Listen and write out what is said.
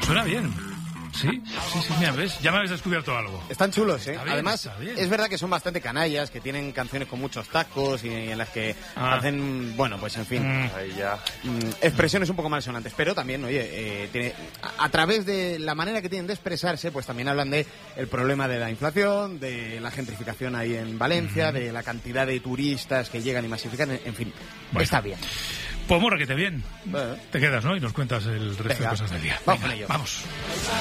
Suena bien. Sí, mira, ¿ves? Ya me habéis descubierto algo. Están chulos, ¿eh? Bien, Además, es verdad que son bastante canallas, que tienen canciones con muchos tacos y en las que hacen, bueno, pues en fin, Ahí ya. expresiones un poco malsonantes. Pero también, oye, a través de la manera que tienen de expresarse, pues también hablan de el problema de la inflación, de la gentrificación ahí en Valencia, de la cantidad de turistas que llegan y masifican, en fin, Bueno. está bien. Pues mórrate bien. Bueno. Te quedas, ¿no? Y nos cuentas el resto de cosas del día. Vamos con ello. Vamos.